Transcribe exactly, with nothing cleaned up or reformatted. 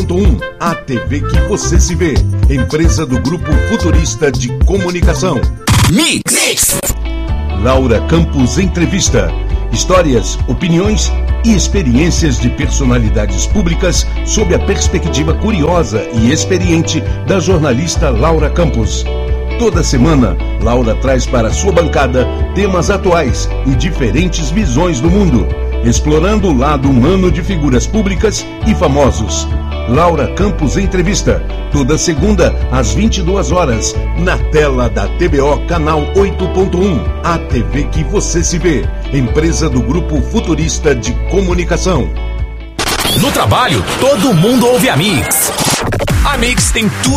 ponto um, a T V que você se vê. Empresa do Grupo Futurista de Comunicação. Mix. Mix. Laura Campos Entrevista. Histórias, opiniões e experiências de personalidades públicas sob a perspectiva curiosa e experiente da jornalista Laura Campos. Toda semana, Laura traz para sua bancada temas atuais e diferentes visões do mundo, explorando o lado humano de figuras públicas e famosos. Laura Campos Entrevista, toda segunda às vinte e duas horas, na tela da T B O Canal oito ponto um, a T V que você se vê. Empresa do Grupo Futurista de Comunicação. No trabalho, todo mundo ouve a Mix. A Mix tem tudo